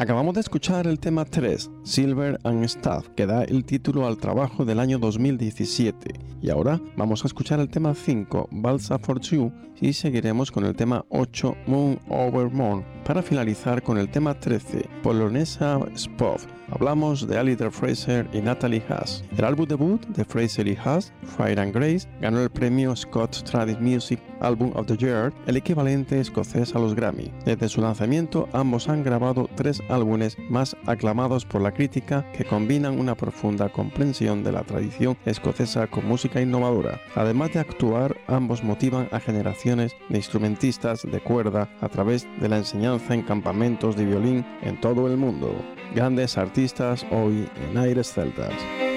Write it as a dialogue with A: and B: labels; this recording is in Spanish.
A: Acabamos de escuchar el tema 3, Silver and Stuff, que da el título al trabajo del año 2017. Y ahora vamos a escuchar el tema 5, Balsa for Two, y seguiremos con el tema 8, Moon Over Moon, para finalizar con el tema 13, Polonesa Spov. Hablamos de Alistair Fraser y Natalie Haas. El álbum debut de Fraser y Haas, Fire and Grace, ganó el premio Scott Tradish Music Album of the Year, el equivalente escocés a los Grammy. Desde su lanzamiento, ambos han grabado 3 álbumes más aclamados por la crítica que combinan una profunda comprensión de la tradición escocesa con música innovadora. Además de actuar, ambos motivan a generaciones de instrumentistas de cuerda a través de la enseñanza en campamentos de violín en todo el mundo. Grandes artistas hoy en Aires Celtas.